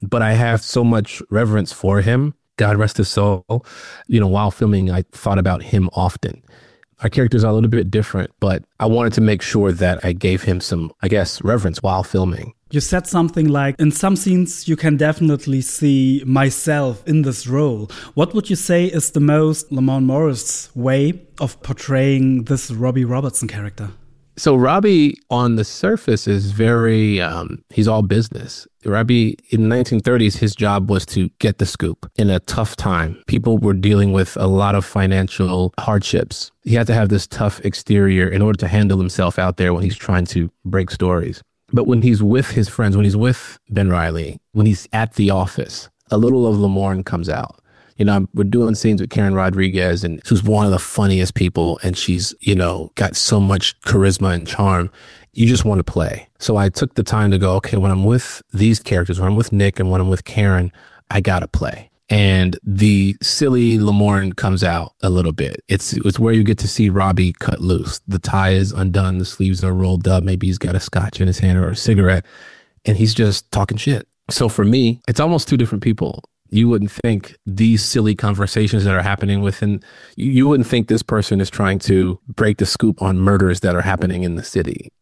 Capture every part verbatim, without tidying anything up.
but I have so much reverence for him. God rest his soul. You know, while filming, I thought about him often. Our characters are a little bit different, but I wanted to make sure that I gave him some, I guess, reverence while filming. You said something like, in some scenes, you can definitely see myself in this role. What would you say is the most Lamont Morris way of portraying this Robbie Robertson character? So Robbie, on the surface, is very, um, he's all business. Robbie, in the nineteen thirties, his job was to get the scoop in a tough time. People were dealing with a lot of financial hardships. He had to have this tough exterior in order to handle himself out there when he's trying to break stories. But when he's with his friends, when he's with Ben Reilly, when he's at the office, a little of Lamorne comes out. You know, we're doing scenes with Karen Rodriguez, and she's one of the funniest people, and she's, you know, got so much charisma and charm. You just want to play. So I took the time to go, okay, when I'm with these characters, when I'm with Nick and when I'm with Karen, I got to play. And the silly Lamorne comes out a little bit. It's it's where you get to see Robbie cut loose. The tie is undone, the sleeves are rolled up. Maybe he's got a scotch in his hand or a cigarette, and he's just talking shit. So for me, it's almost two different people. You wouldn't think these silly conversations that are happening within, you wouldn't think this person is trying to break the scoop on murders that are happening in the city.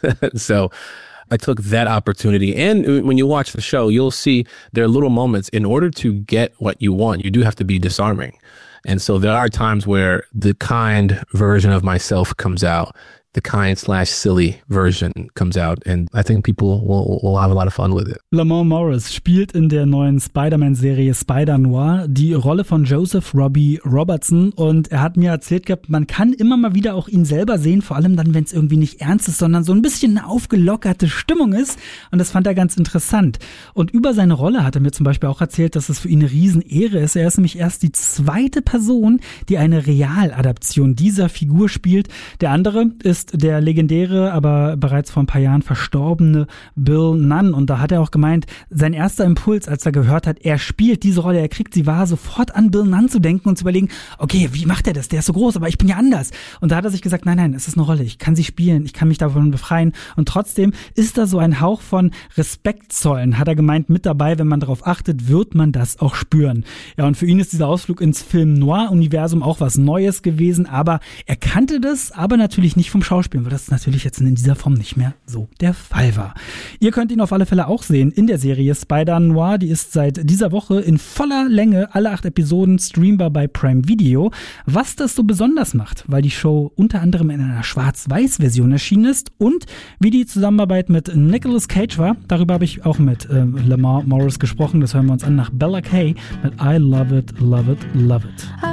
So I took that opportunity. And when you watch the show, you'll see there are little moments. In order to get what you want, you do have to be disarming. And so there are times where the kind version of myself comes out. The kind slash silly version comes out, and I think people will, will have a lot of fun with it. Lamont Morris spielt in der neuen Spider-Man-Serie Spider-Noir die Rolle von Joseph Robbie Robertson, und er hat mir erzählt gehabt, man kann immer mal wieder auch ihn selber sehen, vor allem dann, wenn es irgendwie nicht ernst ist, sondern so ein bisschen eine aufgelockerte Stimmung ist, und das fand er ganz interessant. Und über seine Rolle hat er mir zum Beispiel auch erzählt, dass es für ihn eine Riesenehre ist. Er ist nämlich erst die zweite Person, die eine Realadaption dieser Figur spielt. Der andere ist der legendäre, aber bereits vor ein paar Jahren verstorbene Bill Nunn. Und da hat er auch gemeint, sein erster Impuls, als er gehört hat, er spielt diese Rolle, er kriegt sie wahr, sofort an Bill Nunn zu denken und zu überlegen, okay, wie macht er das? Der ist so groß, aber ich bin ja anders. Und da hat er sich gesagt, nein, nein, es ist eine Rolle, ich kann sie spielen, ich kann mich davon befreien. Und trotzdem ist da so ein Hauch von Respekt zollen, hat er gemeint, mit dabei. Wenn man darauf achtet, wird man das auch spüren. Ja, und für ihn ist dieser Ausflug ins Film-Noir-Universum auch was Neues gewesen, aber er kannte das, aber natürlich nicht vom Schauspielen, weil das natürlich jetzt in dieser Form nicht mehr so der Fall war. Ihr könnt ihn auf alle Fälle auch sehen in der Serie Spider-Noir. Die ist seit dieser Woche in voller Länge, alle acht Episoden, streambar bei Prime Video. Was das so besonders macht, weil die Show unter anderem in einer Schwarz-Weiß-Version erschienen ist, und wie die Zusammenarbeit mit Nicolas Cage war, darüber habe ich auch mit äh, Lamont Morris gesprochen. Das hören wir uns an nach Bella Kay mit I Love It, Love It, Love It.